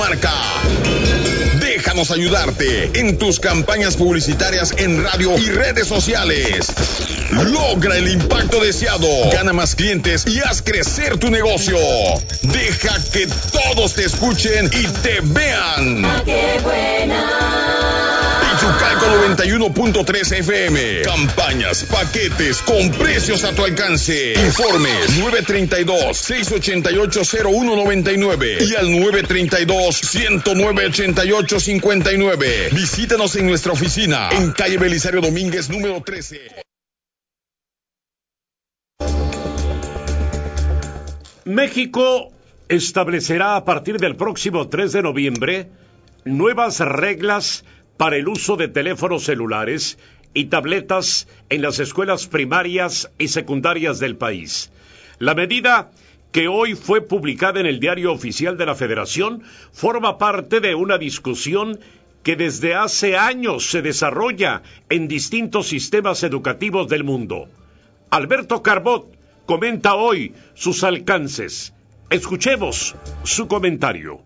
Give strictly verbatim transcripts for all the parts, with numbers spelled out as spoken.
marca. Déjanos ayudarte en tus campañas publicitarias en radio y redes sociales. Logra el impacto deseado, gana más clientes y haz crecer tu negocio. Deja que todos te escuchen y te vean. ¡Ah, qué buena! Pichucalco noventa y uno punto tres F M. Campañas, paquetes con precios a tu alcance. Informes nueve tres dos, seis ocho ocho, cero uno nueve nueve y al nueve tres dos, uno cero nueve, ocho ocho cinco nueve. Visítanos en nuestra oficina en calle Belisario Domínguez número trece. México establecerá a partir del próximo tres de noviembre nuevas reglas para el uso de teléfonos celulares y tabletas en las escuelas primarias y secundarias del país. La medida, que hoy fue publicada en el Diario Oficial de la Federación, forma parte de una discusión que desde hace años se desarrolla en distintos sistemas educativos del mundo. Alberto Carbot comenta hoy sus alcances. Escuchemos su comentario.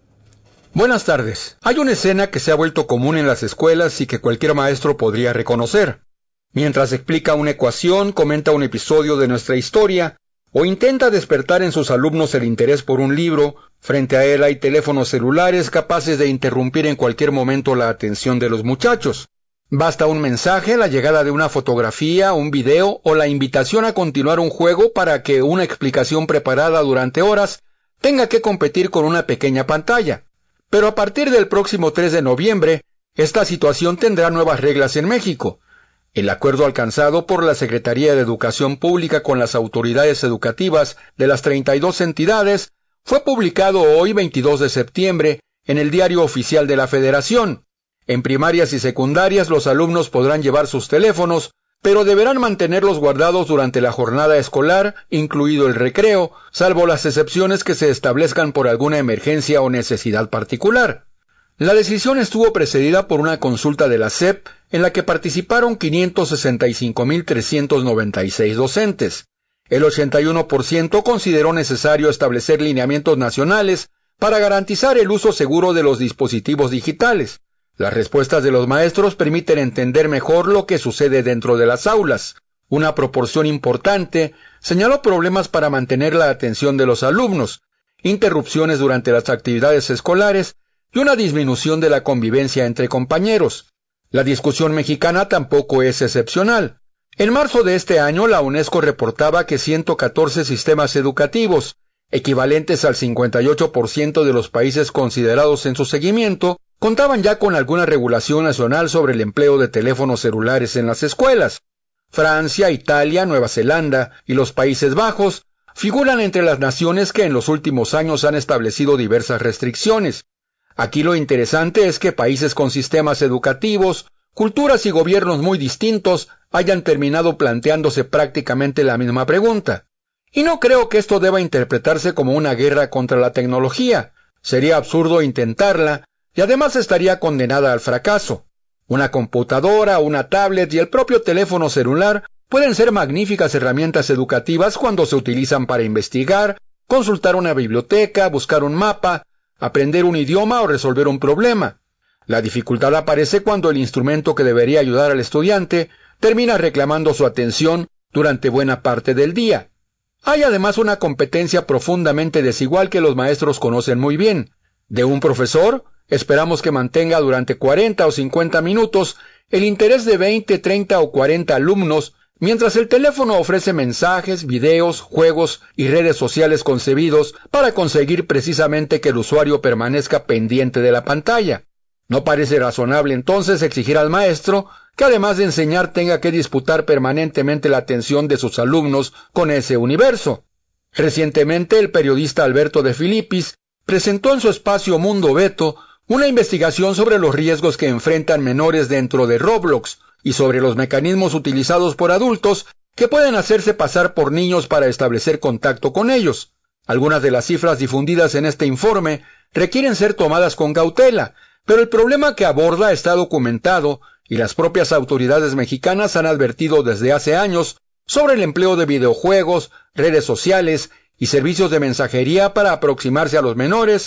Buenas tardes. Hay una escena que se ha vuelto común en las escuelas y que cualquier maestro podría reconocer. Mientras explica una ecuación, comenta un episodio de nuestra historia o intenta despertar en sus alumnos el interés por un libro, frente a él hay teléfonos celulares capaces de interrumpir en cualquier momento la atención de los muchachos. Basta un mensaje, la llegada de una fotografía, un video o la invitación a continuar un juego para que una explicación preparada durante horas tenga que competir con una pequeña pantalla. Pero a partir del próximo tres de noviembre, esta situación tendrá nuevas reglas en México. El acuerdo alcanzado por la Secretaría de Educación Pública con las autoridades educativas de las treinta y dos entidades fue publicado hoy veintidós de septiembre en el Diario Oficial de la Federación. En primarias y secundarias los alumnos podrán llevar sus teléfonos, pero deberán mantenerlos guardados durante la jornada escolar, incluido el recreo, salvo las excepciones que se establezcan por alguna emergencia o necesidad particular. La decisión estuvo precedida por una consulta de la S E P en la que participaron quinientos sesenta y cinco mil trescientos noventa y seis docentes. El ochenta y uno por ciento consideró necesario establecer lineamientos nacionales para garantizar el uso seguro de los dispositivos digitales. Las respuestas de los maestros permiten entender mejor lo que sucede dentro de las aulas. Una proporción importante señaló problemas para mantener la atención de los alumnos, interrupciones durante las actividades escolares y una disminución de la convivencia entre compañeros. La discusión mexicana tampoco es excepcional. En marzo de este año, la UNESCO reportaba que ciento catorce sistemas educativos, equivalentes al cincuenta y ocho por ciento de los países considerados en su seguimiento, contaban ya con alguna regulación nacional sobre el empleo de teléfonos celulares en las escuelas. Francia, Italia, Nueva Zelanda y los Países Bajos figuran entre las naciones que en los últimos años han establecido diversas restricciones. Aquí lo interesante es que países con sistemas educativos, culturas y gobiernos muy distintos hayan terminado planteándose prácticamente la misma pregunta. Y no creo que esto deba interpretarse como una guerra contra la tecnología. Sería absurdo intentarla y además estaría condenada al fracaso. Una computadora, una tablet y el propio teléfono celular pueden ser magníficas herramientas educativas cuando se utilizan para investigar, consultar una biblioteca, buscar un mapa, aprender un idioma o resolver un problema. La dificultad aparece cuando el instrumento que debería ayudar al estudiante termina reclamando su atención durante buena parte del día. Hay además una competencia profundamente desigual que los maestros conocen muy bien. De un profesor, esperamos que mantenga durante cuarenta o cincuenta minutos el interés de veinte, treinta o cuarenta alumnos, mientras el teléfono ofrece mensajes, videos, juegos y redes sociales concebidos para conseguir precisamente que el usuario permanezca pendiente de la pantalla. No parece razonable entonces exigir al maestro que además de enseñar tenga que disputar permanentemente la atención de sus alumnos con ese universo. Recientemente el periodista Alberto de Filipis presentó en su espacio Mundo Beto una investigación sobre los riesgos que enfrentan menores dentro de Roblox y sobre los mecanismos utilizados por adultos que pueden hacerse pasar por niños para establecer contacto con ellos. Algunas de las cifras difundidas en este informe requieren ser tomadas con cautela, pero el problema que aborda está documentado y las propias autoridades mexicanas han advertido desde hace años sobre el empleo de videojuegos, redes sociales y servicios de mensajería para aproximarse a los menores,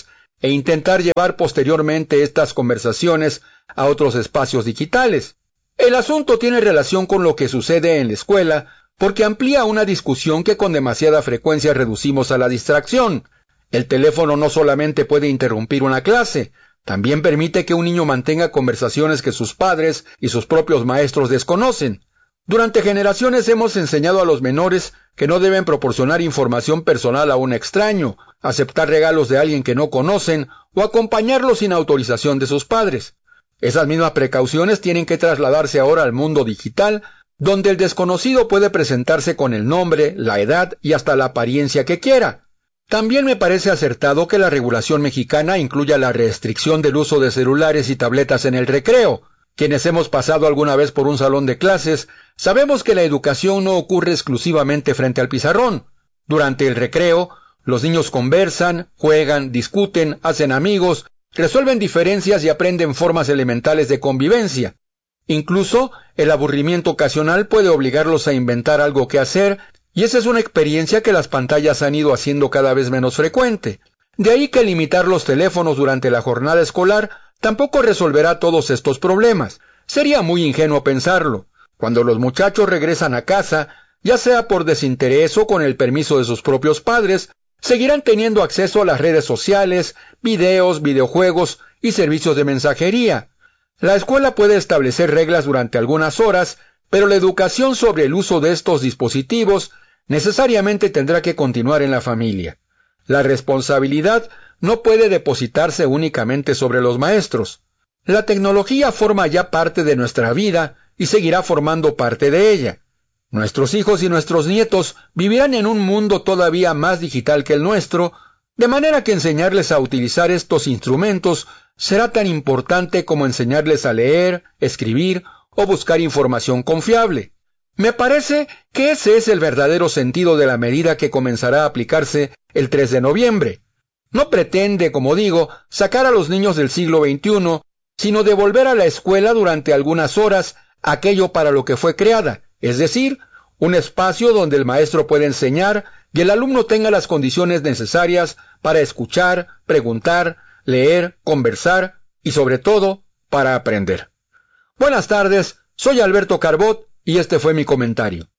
e intentar llevar posteriormente estas conversaciones a otros espacios digitales. El asunto tiene relación con lo que sucede en la escuela porque amplía una discusión que con demasiada frecuencia reducimos a la distracción. El teléfono no solamente puede interrumpir una clase, también permite que un niño mantenga conversaciones que sus padres y sus propios maestros desconocen. Durante generaciones hemos enseñado a los menores que no deben proporcionar información personal a un extraño, aceptar regalos de alguien que no conocen o acompañarlos sin autorización de sus padres. Esas mismas precauciones tienen que trasladarse ahora al mundo digital, donde el desconocido puede presentarse con el nombre, la edad y hasta la apariencia que quiera. También me parece acertado que la regulación mexicana incluya la restricción del uso de celulares y tabletas en el recreo. Quienes hemos pasado alguna vez por un salón de clases, sabemos que la educación no ocurre exclusivamente frente al pizarrón. Durante el recreo, los niños conversan, juegan, discuten, hacen amigos, resuelven diferencias y aprenden formas elementales de convivencia. Incluso, el aburrimiento ocasional puede obligarlos a inventar algo que hacer, y esa es una experiencia que las pantallas han ido haciendo cada vez menos frecuente. De ahí que limitar los teléfonos durante la jornada escolar tampoco resolverá todos estos problemas. Sería muy ingenuo pensarlo. Cuando los muchachos regresan a casa, ya sea por desinterés o con el permiso de sus propios padres, seguirán teniendo acceso a las redes sociales, videos, videojuegos y servicios de mensajería. La escuela puede establecer reglas durante algunas horas, pero la educación sobre el uso de estos dispositivos necesariamente tendrá que continuar en la familia. La responsabilidad no puede depositarse únicamente sobre los maestros. La tecnología forma ya parte de nuestra vida y seguirá formando parte de ella. Nuestros hijos y nuestros nietos vivirán en un mundo todavía más digital que el nuestro, de manera que enseñarles a utilizar estos instrumentos será tan importante como enseñarles a leer, escribir o buscar información confiable. Me parece que ese es el verdadero sentido de la medida que comenzará a aplicarse el tres de noviembre. No pretende, como digo, sacar a los niños del siglo veintiuno, sino devolver a la escuela durante algunas horas aquello para lo que fue creada, es decir, un espacio donde el maestro puede enseñar y el alumno tenga las condiciones necesarias para escuchar, preguntar, leer, conversar y sobre todo, para aprender. Buenas tardes, soy Alberto Carbot y este fue mi comentario.